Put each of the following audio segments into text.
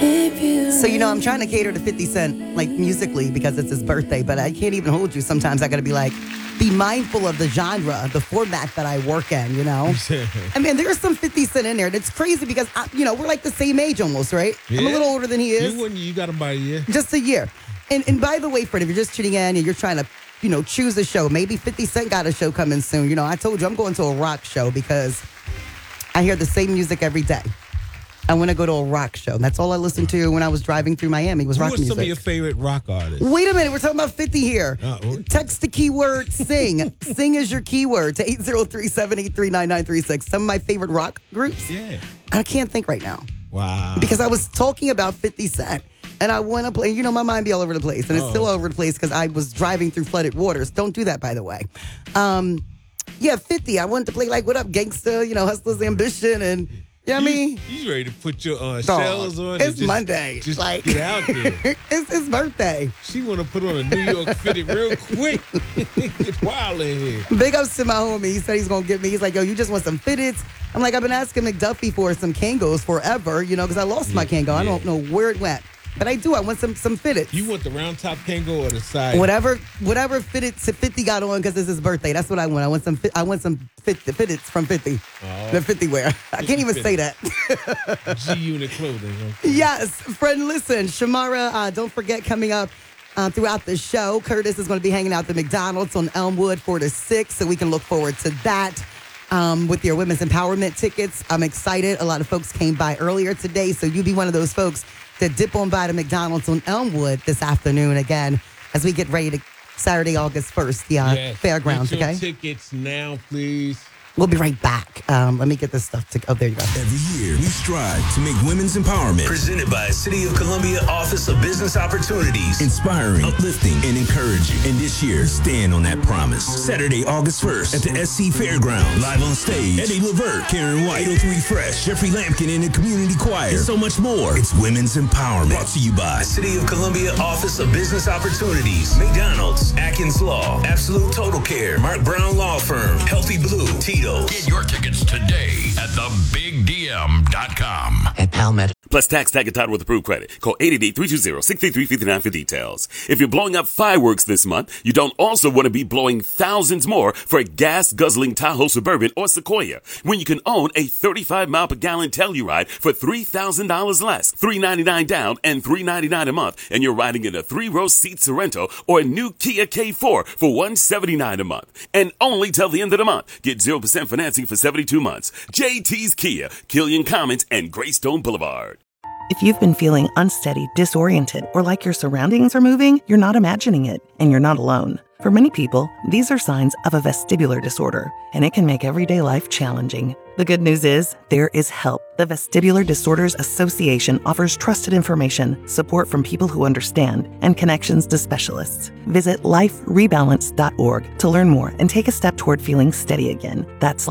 So, I'm trying to cater to 50 Cent, like, musically, because it's his birthday, but I can't even hold you. Sometimes I got to be like, be mindful of the genre, the format that I work in, I mean, there's some 50 Cent in there. And it's crazy because, we're like the same age almost, right? Yeah. I'm a little older than he is. You got him by a year. Just a year. And by the way, Fred, if you're just tuning in and you're trying to, choose a show, maybe 50 Cent got a show coming soon. I told you I'm going to a rock show because I hear the same music every day. I want to go to a rock show. That's all I listened to when I was driving through Miami was rock music. Who are some of your favorite rock artists? Wait a minute. We're talking about 50 here. Text the keyword sing. Sing is your keyword to 803-783-9936. Some of my favorite rock groups? Yeah. I can't think right now. Wow. Because I was talking about 50 Cent. And I want to play, my mind be all over the place. And it's still all over the place because I was driving through flooded waters. Don't do that, by the way. 50. I wanted to play like What Up Gangsta, Hustler's Ambition and... You know what I mean? You ready to put your shells on? It's Monday. Just get out there. It's his birthday. She want to put on a New York fitted real quick. It's wild in here. Big ups to my homie. He said he's going to get me. He's like, yo, you just want some fitteds? I'm like, I've been asking McDuffie for some Kangos forever, because I lost my Kango. I don't know where it went. But I do. I want some fitteds. You want the round top Kango or the side? Whatever fitted 50 got on because it's his birthday. That's what I want. I want some fitteds from 50. The 50 wear. I can't even say that. G-Unit clothing. Okay. Yes. Friend, listen. Shamara, don't forget coming up throughout the show, Curtis is going to be hanging out at the McDonald's on Elmwood 4 to 6. So we can look forward to that. With your women's empowerment tickets. I'm excited. A lot of folks came by earlier today. So you be one of those folks that dip on by the McDonald's on Elmwood this afternoon again as we get ready to Saturday, August 1st, the fairgrounds, get your okay? tickets now, please. We'll be right back. Let me get this stuff. There you go. Every year, we strive to make women's empowerment presented by City of Columbia Office of Business Opportunities inspiring, uplifting, and encouraging. And this year, stand on that promise. Saturday, August 1st at the SC Fairgrounds. Live on stage, Eddie Levert, Karen White, 803 Fresh, Jeffrey Lampkin, and the Community Choir. And so much more. It's women's empowerment. Brought to you by City of Columbia Office of Business Opportunities, McDonald's, Atkins Law, Absolute Total Care, Mark Brown Law Firm, Healthy Blue, Tito's. Get your tickets today at thebigdm.com. At Palmetto. Plus tax, tag, and title with approved credit. Call 888-320-6359 for details. If you're blowing up fireworks this month, you don't also want to be blowing thousands more for a gas-guzzling Tahoe Suburban or Sequoia when you can own a 35-mile-per-gallon Telluride for $3,000 less, $399 down and $399 a month, and you're riding in a 3-row seat Sorento or a new Kia K4 for $179 a month. And only till the end of the month. Get 0% financing for 72 months. JT's Kia, Killian Commons, and Greystone Boulevard. If you've been feeling unsteady, disoriented, or like your surroundings are moving, you're not imagining it, and you're not alone. For many people, these are signs of a vestibular disorder, and it can make everyday life challenging. The good news is, there is help. The Vestibular Disorders Association offers trusted information, support from people who understand, and connections to specialists. Visit liferebalance.org to learn more and take a step toward feeling steady again. That's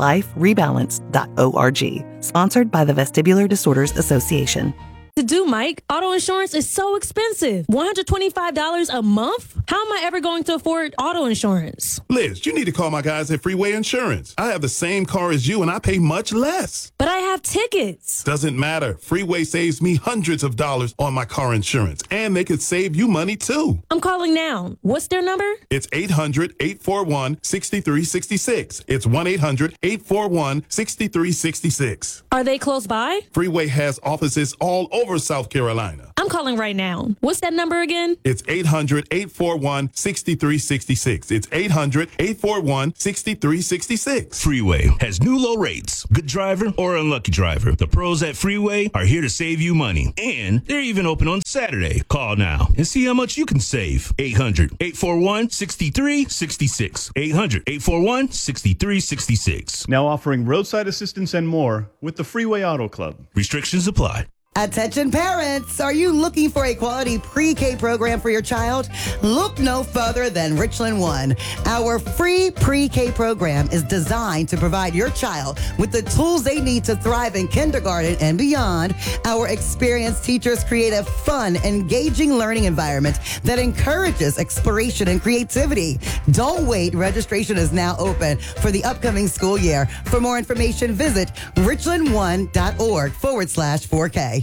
liferebalance.org. Sponsored by the Vestibular Disorders Association. To do, Mike. Auto insurance is so expensive. $125 a month? How am I ever going to afford auto insurance? Liz, you need to call my guys at Freeway Insurance. I have the same car as you and I pay much less. But I have tickets. Doesn't matter. Freeway saves me hundreds of dollars on my car insurance, and they could save you money too. I'm calling now. What's their number? It's 800-841-6366. It's 1-800-841-6366. Are they close by? Freeway has offices all over South Carolina. I'm calling right now. What's that number again? It's 800-841-6366. It's 800-841-6366. Freeway has new low rates. Good driver or unlucky driver. The pros at Freeway are here to save you money. And they're even open on Saturday. Call now and see how much you can save. 800-841-6366. 800-841-6366. Now offering roadside assistance and more with the Freeway Auto Club. Restrictions apply. Attention parents, are you looking for a quality pre-K program for your child? Look no further than Richland One. Our free pre-K program is designed to provide your child with the tools they need to thrive in kindergarten and beyond. Our experienced teachers create a fun, engaging learning environment that encourages exploration and creativity. Don't wait, registration is now open for the upcoming school year. For more information, visit richlandone.org/4K.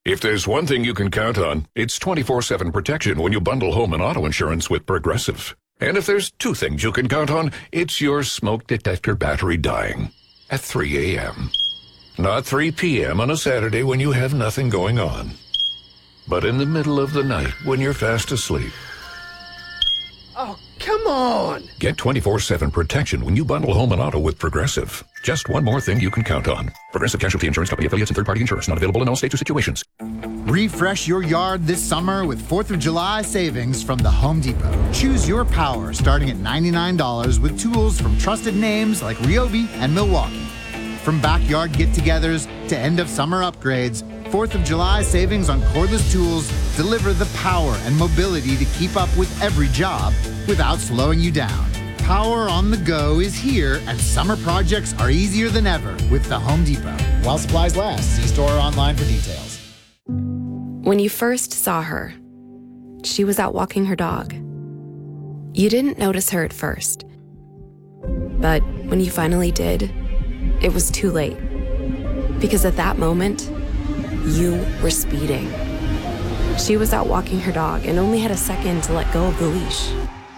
If there's one thing you can count on, it's 24/7 protection when you bundle home and auto insurance with Progressive. And if there's two things you can count on, it's your smoke detector battery dying at 3 a.m. Not 3 p.m. on a Saturday when you have nothing going on, but in the middle of the night when you're fast asleep. Oh, come on! Get 24/7 protection when you bundle home and auto with Progressive. Just one more thing you can count on. Progressive Casualty Insurance Company affiliates and third-party insurance. Not available in all states or situations. Refresh your yard this summer with 4th of July savings from the Home Depot. Choose your power starting at $99 with tools from trusted names like Ryobi and Milwaukee. From backyard get-togethers to end-of-summer upgrades, 4th of July savings on cordless tools deliver the power and mobility to keep up with every job without slowing you down. Power on the go is here, and summer projects are easier than ever with the Home Depot. While supplies last, see store or online for details. When you first saw her, she was out walking her dog. You didn't notice her at first. But when you finally did, it was too late. Because at that moment, you were speeding. She was out walking her dog and only had a second to let go of the leash.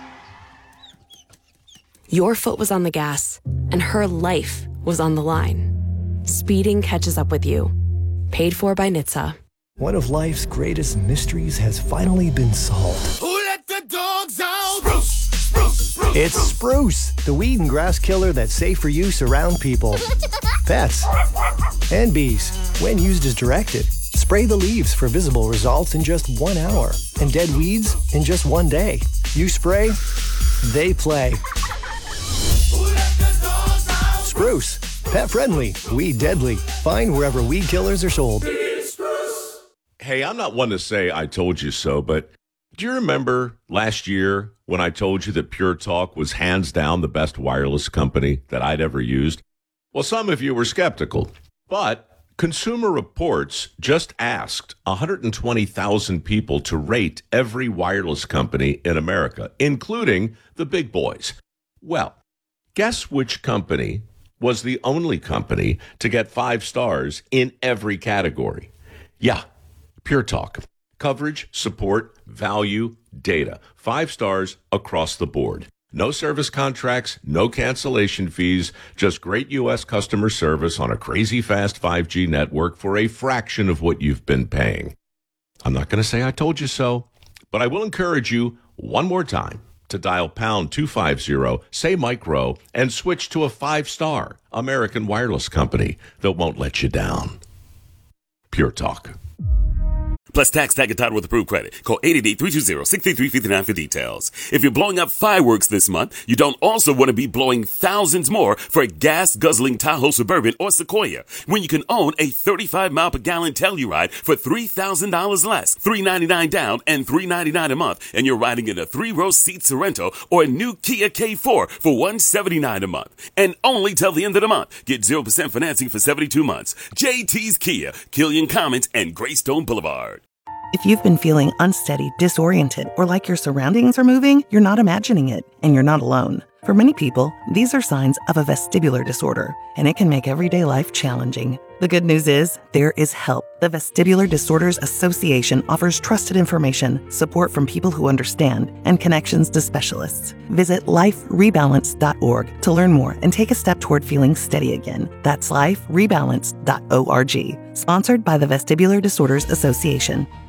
Your foot was on the gas, and her life was on the line. Speeding catches up with you. Paid for by NHTSA. One of life's greatest mysteries has finally been solved. Who let the dogs out? Spruce, spruce, spruce. It's Spruce, the weed and grass killer that's safe for use around people, pets, and bees. When used as directed, spray the leaves for visible results in just 1 hour, and dead weeds in just 1 day. You spray, they play. Spruce, pet friendly, weed deadly. Find wherever weed killers are sold. Hey, I'm not one to say I told you so, but do you remember last year when I told you that Pure Talk was hands down the best wireless company that I'd ever used? Well, some of you were skeptical, but Consumer Reports just asked 120,000 people to rate every wireless company in America, including the big boys. Well, guess which company was the only company to get 5 stars in every category? Yeah, Pure Talk. Coverage, support, value, data. 5 stars across the board. No service contracts, no cancellation fees, just great U.S. customer service on a crazy fast 5G network for a fraction of what you've been paying. I'm not going to say I told you so, but I will encourage you one more time to dial pound 250, say Micro, and switch to a 5-star American wireless company that won't let you down. Pure Talk. Plus tax tag and title with approved credit. Call 888-320-6359 for details. If you're blowing up fireworks this month, you don't also want to be blowing thousands more for a gas-guzzling Tahoe Suburban or Sequoia, when you can own a 35-mile-per-gallon Telluride for $3,000 less, $399 down and $399 a month, and you're riding in a 3-row seat Sorento or a new Kia K4 for $179 a month. And only till the end of the month. Get 0% financing for 72 months. JT's Kia, Killian Commons, and Greystone Boulevard. If you've been feeling unsteady, disoriented, or like your surroundings are moving, you're not imagining it, and you're not alone. For many people, these are signs of a vestibular disorder, and it can make everyday life challenging. The good news is, there is help. The Vestibular Disorders Association offers trusted information, support from people who understand, and connections to specialists. Visit liferebalance.org to learn more and take a step toward feeling steady again. That's liferebalance.org. Sponsored by the Vestibular Disorders Association.